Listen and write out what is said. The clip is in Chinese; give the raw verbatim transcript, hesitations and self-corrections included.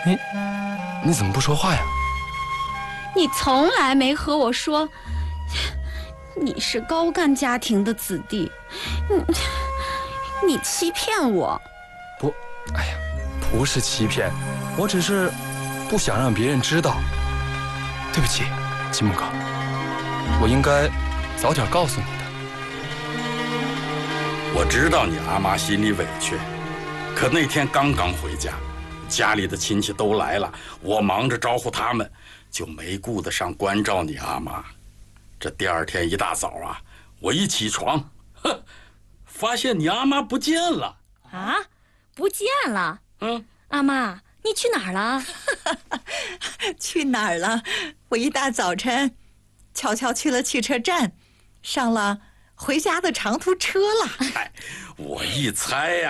你你怎么不说话呀？ 你从来没和我说你是高干家庭的子弟，你你欺骗我。 不，哎呀，不是欺骗，我只是不想让别人知道。对不起，秦木哥，我应该早点告诉你的。 我知道你阿妈心里委屈，可那天刚刚回家，家里的亲戚都来了，我忙着招呼他们，就没顾得上关照你阿妈。这第二天一大早啊，我一起床，哼，发现你阿妈不见了。 啊，不见了？ 嗯， 阿妈，你去哪儿了？ 去哪儿了？我一大早晨悄悄去了汽车站，上了回家的长途车了。 哎，我一猜呀、